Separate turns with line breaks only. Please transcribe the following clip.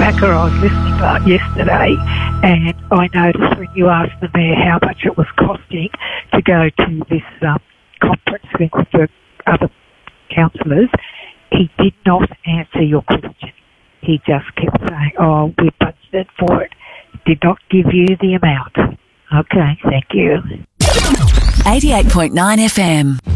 Packer, I was listening to that yesterday, and I noticed when you asked the Mayor how much it was costing to go to this conference with the other councillors, he did not answer your question. He just kept saying, oh, we budgeted for it. Did not give you the amount. Okay, thank you.
88.9 FM.